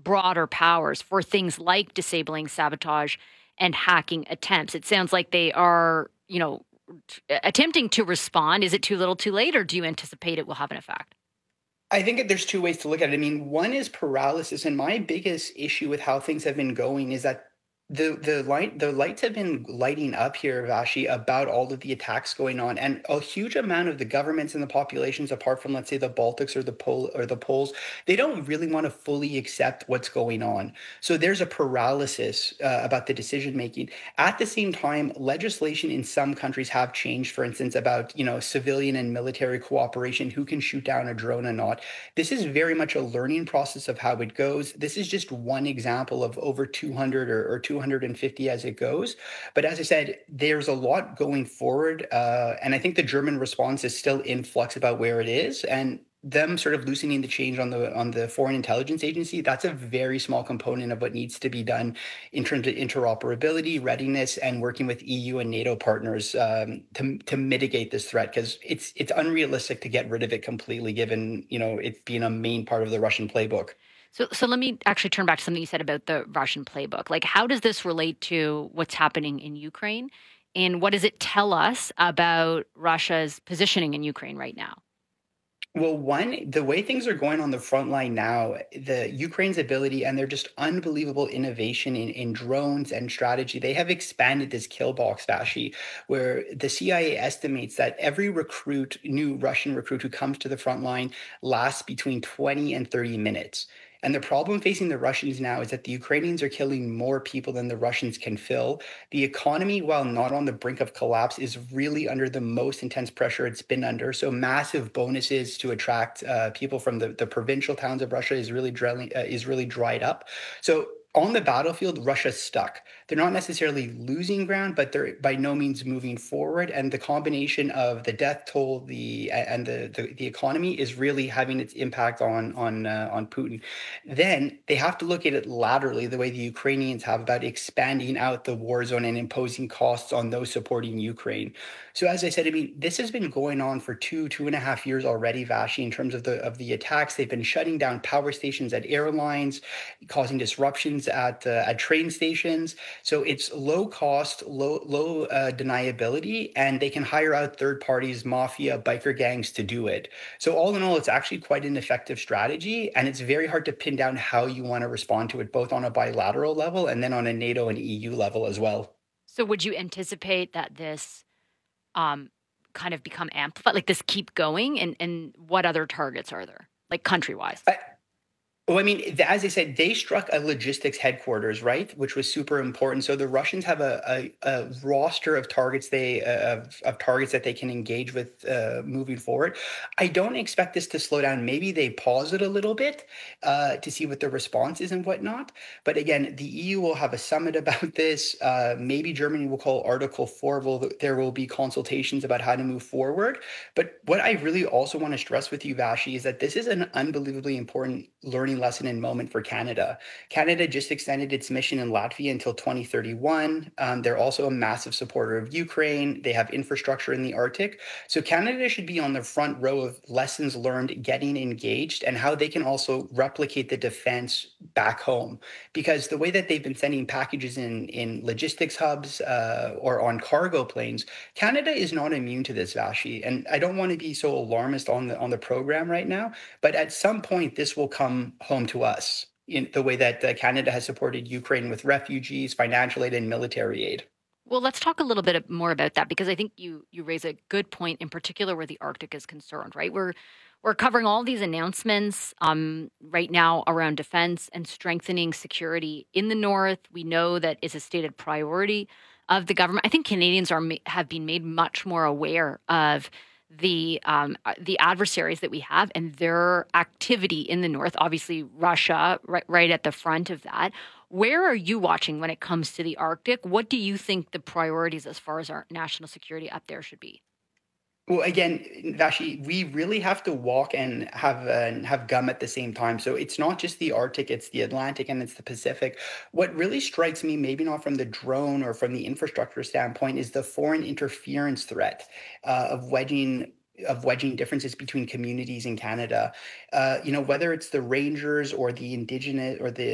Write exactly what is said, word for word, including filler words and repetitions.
broader powers for things like disabling sabotage and hacking attempts. It sounds like they are, you know, t- attempting to respond. Is it too little, too late, or do you anticipate it will have an effect? I think that there's two ways to look at it. I mean, one is paralysis, and my biggest issue with how things have been going is that the the light the lights have been lighting up here, Vashi, about all of the attacks going on, and a huge amount of the governments and the populations, apart from let's say the Baltics or the Pol or the Poles, they don't really want to fully accept what's going on. So there's a paralysis uh, about the decision making. At the same time, legislation in some countries have changed, for instance, about you know civilian and military cooperation, who can shoot down a drone and not. This is very much a learning process of how it goes. This is just one example of over two hundred or, or two hundred fifty as it goes. But as I said, there's a lot going forward. Uh, and I think the German response is still in flux about where it is. And them sort of loosening the change on the on the foreign intelligence agency, that's a very small component of what needs to be done in terms of interoperability, readiness, and working with E U and NATO partners um, to to mitigate this threat, because it's it's unrealistic to get rid of it completely, given you know it being a main part of the Russian playbook. So, so let me actually turn back to something you said about the Russian playbook. Like, how does this relate to what's happening in Ukraine? And what does it tell us about Russia's positioning in Ukraine right now? Well, one, the way things are going on the front line now, the Ukraine's ability and their just unbelievable innovation in, in drones and strategy, they have expanded this kill box, Vashi, where the C I A estimates that every recruit, new Russian recruit who comes to the front line lasts between twenty and thirty minutes. And the problem facing the Russians now is that the Ukrainians are killing more people than the Russians can fill. The economy, while not on the brink of collapse, is really under the most intense pressure it's been under. So massive bonuses to attract uh, people from the, the provincial towns of Russia is really drilling, uh, is really dried up. So on the battlefield, Russia's stuck. They're not necessarily losing ground, but they're by no means moving forward. And the combination of the death toll, the and the the, the economy is really having its impact on on uh, on Putin. Then they have to look at it laterally, the way the Ukrainians have, about expanding out the war zone and imposing costs on those supporting Ukraine. So as I said, I mean, this has been going on for two, two and a half years already, Vashi, in terms of the of the attacks. They've been shutting down power stations at airlines, causing disruptions at uh, at train stations. So it's low cost, low low uh, deniability, and they can hire out third parties, mafia, biker gangs to do it. So all in all, it's actually quite an effective strategy, and it's very hard to pin down how you want to respond to it, both on a bilateral level and then on a NATO and E U level as well. So, would you anticipate that this um, kind of become amplified, like this keep going? And, and what other targets are there, like country wise? I, Well, I mean, th- as I said, they struck a logistics headquarters, right, which was super important. So the Russians have a, a, a roster of targets they uh, of, of targets that they can engage with uh, moving forward. I don't expect this to slow down. Maybe they pause it a little bit uh, to see what the response is and whatnot. But again, the E U will have a summit about this. Uh, maybe Germany will call Article Four. Will there will be consultations about how to move forward. But what I really also want to stress with you, Vashi, is that this is an unbelievably important learning lesson and moment for Canada. Canada just extended its mission in Latvia until twenty thirty-one. Um, they're also a massive supporter of Ukraine. They have infrastructure in the Arctic. So Canada should be on the front row of lessons learned, getting engaged, and how they can also replicate the defense back home. Because the way that they've been sending packages in, in logistics hubs uh, or on cargo planes, Canada is not immune to this, Vashi. And I don't want to be so alarmist on the on the program right now, but at some point, this will come home to us in the way that uh, Canada has supported Ukraine with refugees, financial aid, and military aid. Well, let's talk a little bit more about that because I think you you raise a good point, in particular where the Arctic is concerned. Right, we're we're covering all these announcements um, right now around defense and strengthening security in the North. We know that is a stated priority of the government. I think Canadians are have been made much more aware of the um, uh, the adversaries that we have and their activity in the North. Obviously, Russia right, right at the front of that. Where are you watching when it comes to the Arctic? What do you think the priorities as far as our national security up there should be? Well, again, Vashi, we really have to walk and have uh, have gum at the same time. So it's not just the Arctic; it's the Atlantic and it's the Pacific. What really strikes me, maybe not from the drone or from the infrastructure standpoint, is the foreign interference threat uh, of wedging of wedging differences between communities in Canada. Uh, you know, whether it's the Rangers or the Indigenous or the